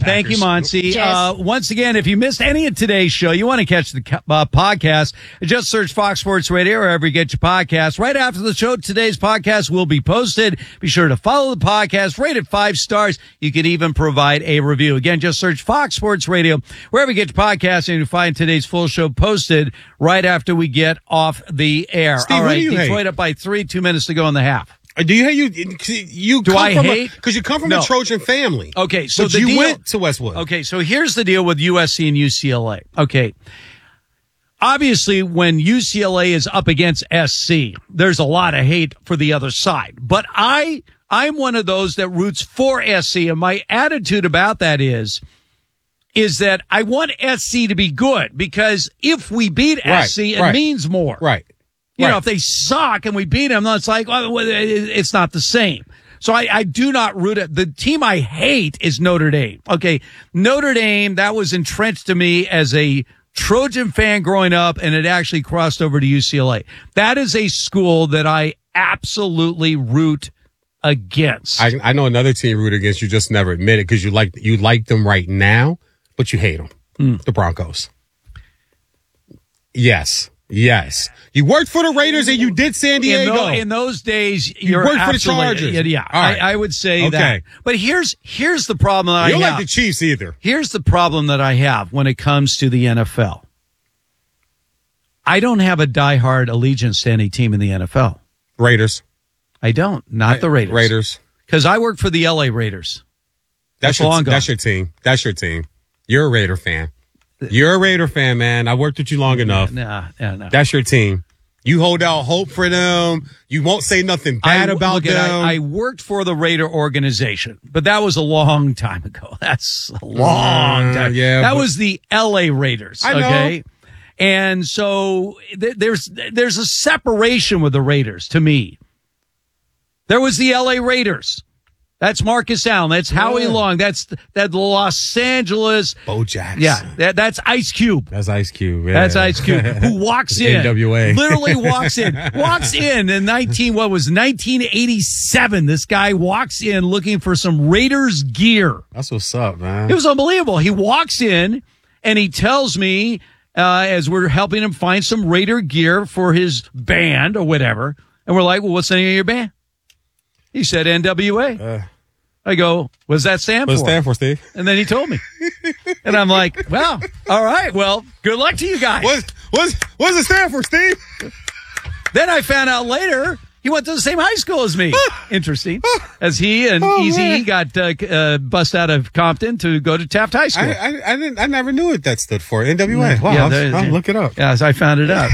Thank you, Monty. Once again, if you missed any of today's show, you want to catch the podcast, just search Fox Sports Radio wherever you get your podcast. Right after the show, today's podcast will be posted. Be sure to follow the podcast, rate it 5 stars. You can even provide a review. Again, just search Fox Sports Radio wherever you get your podcast, and you'll find today's full show posted right after we get off the air. Steve, all right, who do you Detroit hate? up by 3, 2 minutes to go in the half. Do you hate you? Do I hate? Because you come from a Trojan family. Okay, so but you went to Westwood. Okay, so here's the deal with USC and UCLA. Okay, obviously, when UCLA is up against SC, there's a lot of hate for the other side. But I'm one of those that roots for SC, and my attitude about that is that I want SC to be good, because if we beat SC, it means more. Right. You know, if they suck and we beat them, it's like, well, it's not the same. So I do not root it. The team I hate is Notre Dame. Okay. Notre Dame, that was entrenched to me as a Trojan fan growing up, and it actually crossed over to UCLA. That is a school that I absolutely root against. I know another team root against, you just never admit it because you like them right now, but you hate them. The Broncos. Yes. You worked for the Raiders and you did San Diego. In those days, you worked for the Chargers. Yeah. Right. I would say that. But here's the problem that I have. You don't like the Chiefs either. Here's the problem that I have when it comes to the NFL. I don't have a diehard allegiance to any team in the NFL. Raiders. I don't. Not the Raiders. Raiders. Because I work for the LA Raiders. That's your team. That's your team. You're a Raider fan. You're a Raider fan, man. I worked with you long enough. No. That's your team. You hold out hope for them. You won't say nothing bad about them. I worked for the Raider organization, but that was a long time ago. That's a long time. Yeah, that was the LA Raiders. I know. Okay. And so there's a separation with the Raiders to me. There was the LA Raiders. That's Marcus Allen. That's Howie Long. That's that Los Angeles. Bo Jackson. Yeah, that's Ice Cube. That's Ice Cube. Yeah. That's Ice Cube, who walks in. NWA. Literally walks in 1987. This guy walks in looking for some Raiders gear. That's what's up, man. It was unbelievable. He walks in and he tells me, as we're helping him find some Raider gear for his band or whatever, and we're like, well, what's the name of your band? He said NWA. I go, what does that stand for? What does it stand for, Steve? And then he told me. And I'm like, well, all right, well, good luck to you guys. What does it stand for, Steve? Then I found out later he went to the same high school as me. Interesting. As he and Easy got bussed out of Compton to go to Taft High School. I never knew what that stood for. NWA. Wow, I'll look it up. Yes, I found it out.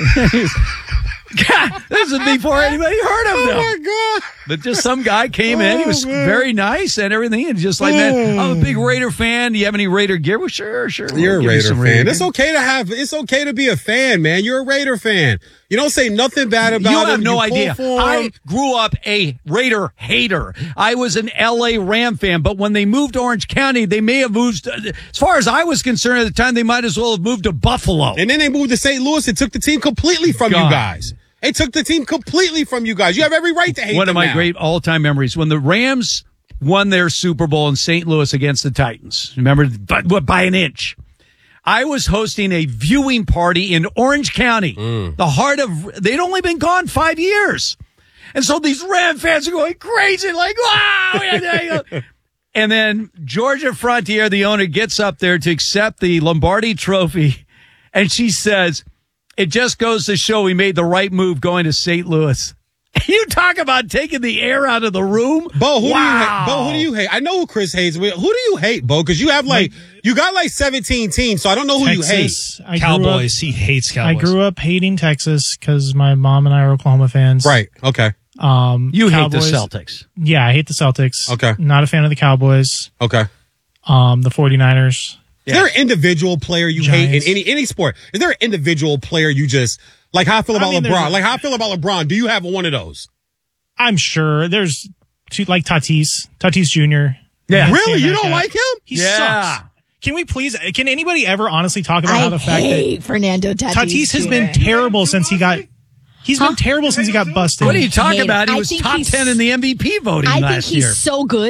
God, this is before anybody heard of them. Oh, my God. But just some guy came in. He was very nice and everything. And just like, man, I'm a big Raider fan. Do you have any Raider gear? Well, sure. You're a Raider fan. It's okay to be a fan, man. You're a Raider fan. You don't say nothing bad about You them. have no idea. I grew up a Raider hater. I was an L.A. Ram fan, but when they moved to Orange County, they may have moved, as far as I was concerned at the time, they might as well have moved to Buffalo. And then they moved to St. Louis and took the team completely from you guys. They took the team completely from you guys. You have every right to hate them. One of my great all-time memories, when the Rams won their Super Bowl in St. Louis against the Titans. Remember, by an inch. I was hosting a viewing party in Orange County, the heart of, they'd only been gone 5 years. And so these Ram fans are going crazy, like, wow. And then Georgia Frontier, the owner, gets up there to accept the Lombardi trophy. And she says, it just goes to show we made the right move going to St. Louis. You talk about taking the air out of the room. Bo, who do you hate? I know who Chris hates. Who do you hate, Bo? Because you have you got 17 teams, so I don't know who you hate. Cowboys. He hates Cowboys. I grew up hating Texas because my mom and I are Oklahoma fans. Right. Okay. You hate the Celtics. Yeah, I hate the Celtics. Okay. Not a fan of the Cowboys. Okay. The 49ers. Is there an individual player you hate in any sport? Is there an individual player you just like? How I feel about LeBron? Like how I feel about LeBron? Do you have one of those? I'm sure there's two, like Tatis Jr. Yeah, really? You don't like him? He sucks. Can we please? Can anybody ever honestly talk about how the fact that Fernando Tatis has been terrible since he got? He's been terrible since he got busted. What are you talking about? He was top 10 in the MVP voting last year. I think he's so good.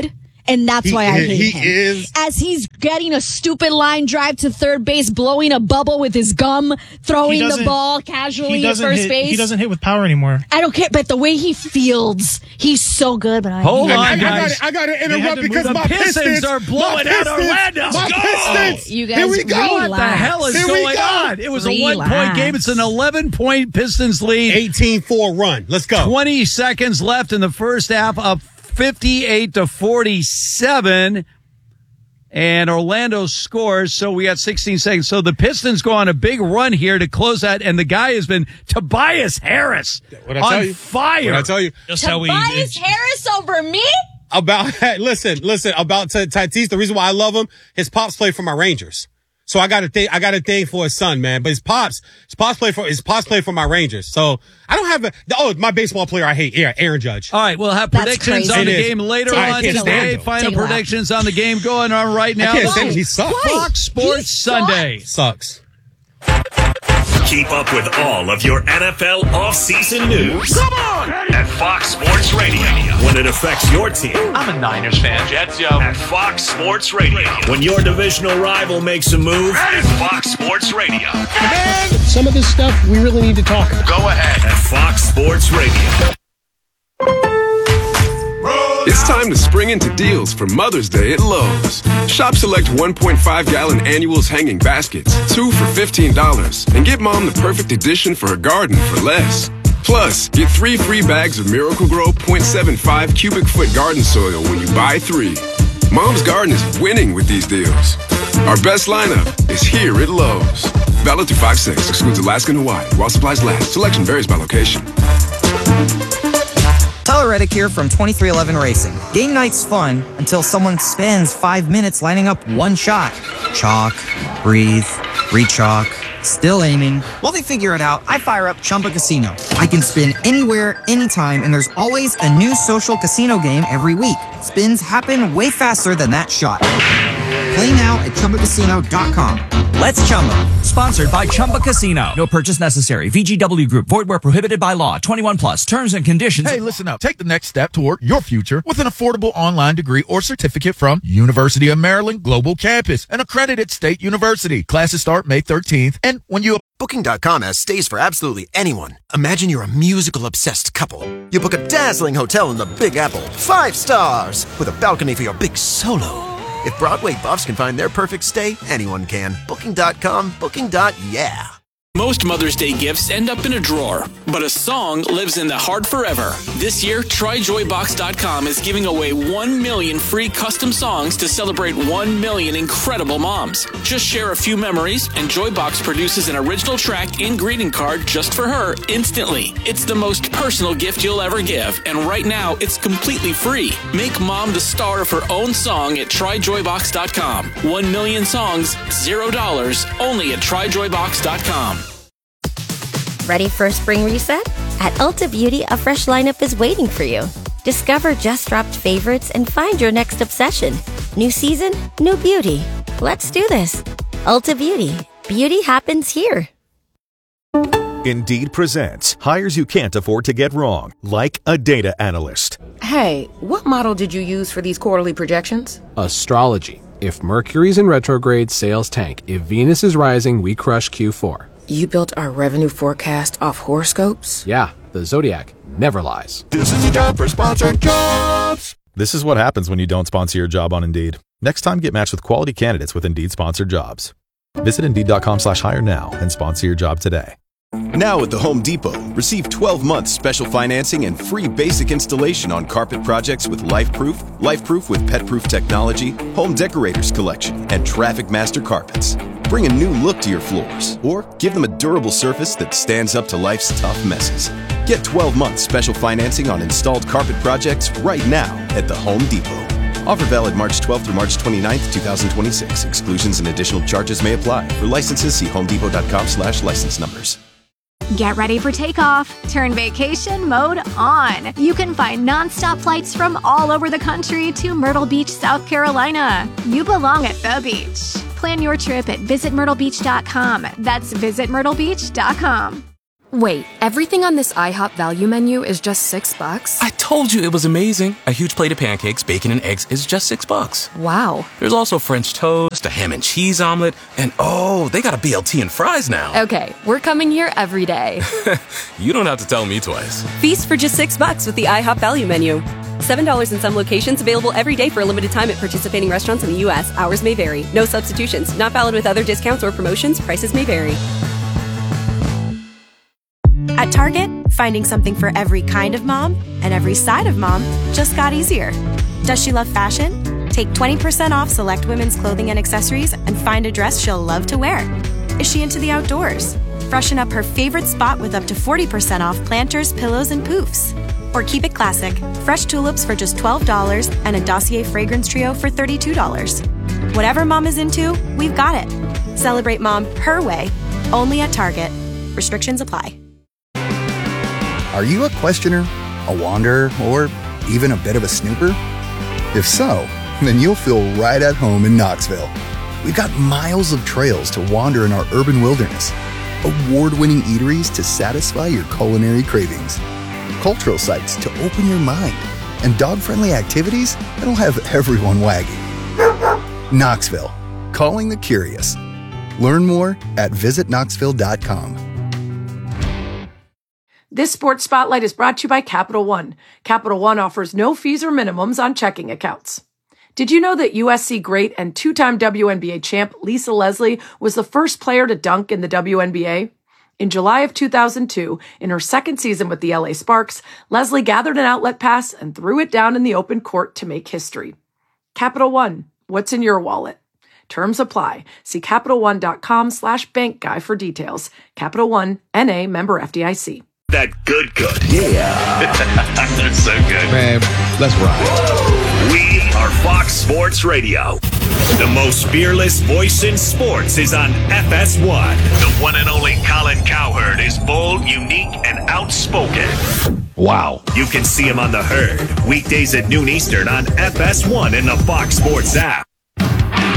And that's why I hate him. He is. As he's getting a stupid line drive to third base, blowing a bubble with his gum, throwing the ball casually at first base. He doesn't hit with power anymore. I don't care, but the way he fields, he's so good. But Hold on, guys. I got to interrupt because the my Pistons are blowing out Orlando. My Pistons. You guys, Here we go. What the hell is going on? It was a 1-point game. It's an 11-point Pistons lead. 18-4 run. Let's go. 20 seconds left in the first half, up 58-47. And Orlando scores, so we got 16 seconds. So the Pistons go on a big run here to close that, and the guy has been Tobias Harris on fire. What I tell you? Just Tobias Harris over me? Listen, about Tatis, the reason why I love him, his pops play for my Rangers. So I got a thing for his son, man. But his pops play for my Rangers. So I don't have my baseball player I hate, Aaron Judge. All right, we'll have predictions on the game later on today. Final predictions on the game going on right now. I can't stand him. He sucks. Fox Sports Sunday. Sucks. Keep up with all of your NFL offseason news. Come on! At Fox Sports Radio. When it affects your team. I'm a Niners fan. Jets, yo. At Fox Sports Radio. When your divisional rival makes a move. At Fox Sports Radio. Man, some of this stuff we really need to talk about. Go ahead. At Fox Sports Radio. It's time to spring into deals for Mother's Day at Lowe's. Shop select 1.5-gallon annuals hanging baskets, 2 for $15, and get Mom the perfect addition for her garden for less. Plus, get 3 free bags of Miracle-Gro 0.75 cubic foot garden soil when you buy 3. Mom's garden is winning with these deals. Our best lineup is here at Lowe's. Valid through 5/6, excludes Alaska and Hawaii, while supplies last. Selection varies by location. Tyler Reddick here from 2311 Racing. Game night's fun until someone spends 5 minutes lining up one shot. Chalk, breathe, re-chalk, still aiming. While they figure it out, I fire up Chumba Casino. I can spin anywhere, anytime, and there's always a new social casino game every week. Spins happen way faster than that shot. Play now at ChumbaCasino.com. Let's Chumba. Sponsored by Chumba Casino. No purchase necessary. VGW Group. Void where prohibited by law. 21 plus. Terms and conditions. Hey, listen up. Take the next step toward your future with an affordable online degree or certificate from University of Maryland Global Campus, an accredited state university. Classes start May 13th. And when you... Booking.com has stays for absolutely anyone. Imagine you're a musical-obsessed couple. You book a dazzling hotel in the Big Apple. 5 stars! With a balcony for your big solo. If Broadway buffs can find their perfect stay, anyone can. Booking.com, booking.yeah. Most Mother's Day gifts end up in a drawer, but a song lives in the heart forever. This year, TryJoyBox.com is giving away 1 million free custom songs to celebrate 1 million incredible moms. Just share a few memories, and Joybox produces an original track and greeting card just for her instantly. It's the most personal gift you'll ever give, and right now, it's completely free. Make mom the star of her own song at TryJoyBox.com. 1 million songs, $0, only at TryJoyBox.com. Ready for a spring reset? At Ulta Beauty, a fresh lineup is waiting for you. Discover just-dropped favorites and find your next obsession. New season, new beauty. Let's do this. Ulta Beauty. Beauty happens here. Indeed presents hires you can't afford to get wrong, like a data analyst. Hey, what model did you use for these quarterly projections? Astrology. If Mercury's in retrograde, sales tank. If Venus is rising, we crush Q4. You built our revenue forecast off horoscopes? Yeah, the Zodiac never lies. This is your job for sponsored jobs. This is what happens when you don't sponsor your job on Indeed. Next time, get matched with quality candidates with Indeed sponsored jobs. Visit Indeed.com/hire now and sponsor your job today. Now at the Home Depot, receive 12 months special financing and free basic installation on carpet projects with LifeProof with PetProof technology, Home Decorators Collection, and Traffic Master carpets. Bring a new look to your floors, or give them a durable surface that stands up to life's tough messes. Get 12 months special financing on installed carpet projects right now at the Home Depot. Offer valid March 12th through March 29th, 2026. Exclusions and additional charges may apply. For licenses, see homedepot.com/license numbers. Get ready for takeoff. Turn vacation mode on. You can find nonstop flights from all over the country to Myrtle Beach, South Carolina. You belong at the beach. Plan your trip at visitmyrtlebeach.com. That's visitmyrtlebeach.com. Wait, everything on this IHOP value menu is just $6? I told you it was amazing. A huge plate of pancakes, bacon, and eggs is just $6. Wow. There's also French toast, a ham and cheese omelet, and they got a BLT and fries now. Okay, we're coming here every day. You don't have to tell me twice. Feast for just $6 with the IHOP value menu. $7 in some locations, available every day for a limited time at participating restaurants in the U.S. Hours may vary. No substitutions. Not valid with other discounts or promotions. Prices may vary. At Target, finding something for every kind of mom and every side of mom just got easier. Does she love fashion? Take 20% off select women's clothing and accessories and find a dress she'll love to wear. Is she into the outdoors? Freshen up her favorite spot with up to 40% off planters, pillows, and poofs. Or keep it classic, fresh tulips for just $12 and a Dossier fragrance trio for $32. Whatever mom is into, we've got it. Celebrate mom her way, only at Target. Restrictions apply. Are you a questioner, a wanderer, or even a bit of a snooper? If so, then you'll feel right at home in Knoxville. We've got miles of trails to wander in our urban wilderness, award-winning eateries to satisfy your culinary cravings, cultural sites to open your mind, and dog-friendly activities that'll have everyone wagging. Knoxville, calling the curious. Learn more at visitknoxville.com. This Sports Spotlight is brought to you by Capital One. Capital One offers no fees or minimums on checking accounts. Did you know that USC great and two-time WNBA champ Lisa Leslie was the first player to dunk in the WNBA? In July of 2002, in her second season with the LA Sparks, Leslie gathered an outlet pass and threw it down in the open court to make history. Capital One, what's in your wallet? Terms apply. See CapitalOne.com/bankguy for details. Capital One, N.A., member FDIC. That good. Yeah. That's so good. Man, let's ride. We are Fox Sports Radio. The most fearless voice in sports is on FS1. The one and only Colin Cowherd is bold, unique, and outspoken. Wow. You can see him on The Herd, weekdays at noon Eastern on FS1 and the Fox Sports app.